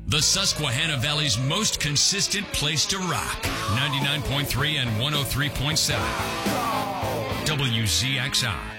the Susquehanna Valley's most consistent place to rock. 99.3 and 103.7. WZXI.